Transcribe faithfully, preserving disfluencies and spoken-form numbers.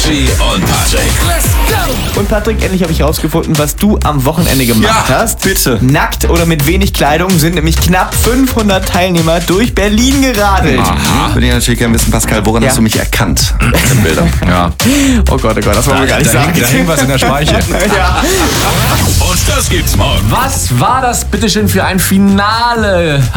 Steffi und Patrick. Let's go! Und Patrick, endlich habe ich herausgefunden, was du am Wochenende gemacht Ja, hast. bitte. Nackt oder mit wenig Kleidung sind nämlich knapp fünfhundert Teilnehmer durch Berlin geradelt. Aha. Würde ich natürlich gerne wissen, Pascal, woran Ja. hast du mich erkannt in den Bildern? Ja. Oh Gott, oh Gott, das wollen wir gar nicht Da sagen. hing- da hing was in der Speiche. Ja. Und das gibt's morgen. Was war das bitteschön für ein Finale?